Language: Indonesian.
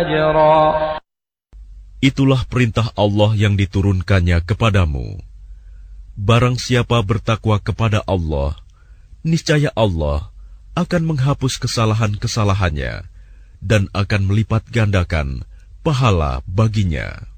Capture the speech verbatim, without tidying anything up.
Itulah perintah Allah yang diturunkannya kepadamu. Barang siapa bertakwa kepada Allah, niscaya Allah akan menghapus kesalahan-kesalahannya dan akan melipat gandakan pahala baginya.